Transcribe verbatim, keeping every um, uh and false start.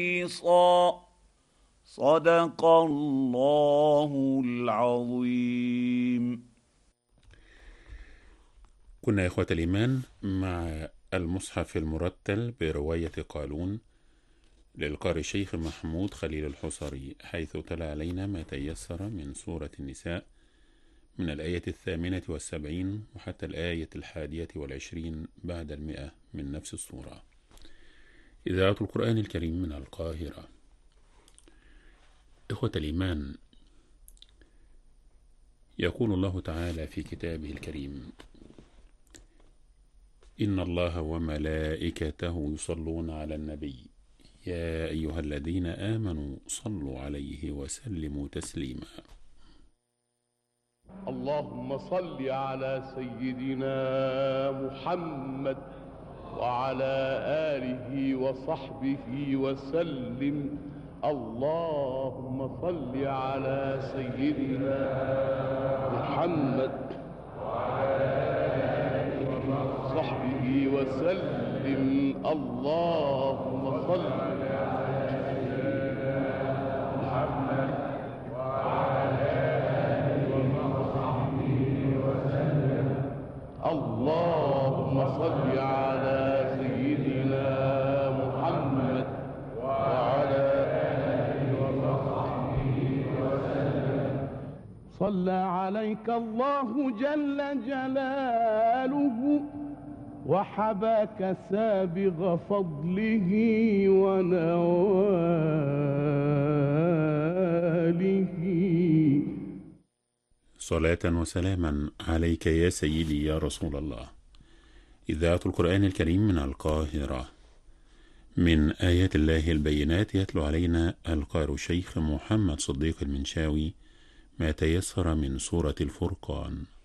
صدق الله العظيم. كنا يا إخوة الإيمان مع المصحف المرتل برواية قالون للقارئ الشيخ محمود خليل الحصري، حيث تلا علينا ما تيسر من سورة النساء من الآية الثامنة والسبعين وحتى الآية الحادية والعشرين بعد المئة من نفس السورة. إذاعة القرآن الكريم من القاهرة. إخوة الإيمان، يقول الله تعالى في كتابه الكريم: إن الله وملائكته يصلون على النبي يا أيها الذين آمنوا صلوا عليه وسلموا تسليما. اللهم صل على سيدنا محمد وعلى آله وصحبه وسلم. اللهم صل على سيدنا محمد وعلى آله وصحبه وسلم. اللهم صل على سيدنا محمد وعلى آله وصحبه وسلم. اللهم صل على سيدنا محمد وعلى آله وصحبه وسلم. صلى عليك الله جل جلاله وحباك سابغ فضله ونواله. صلاة وسلاما عليك يا سيدي يا رسول الله. إذاعة القرآن الكريم من القاهرة. من آيات الله البينات يتلو علينا القارئ الشيخ محمد صديق المنشاوي ما تيسر من سورة الفرقان.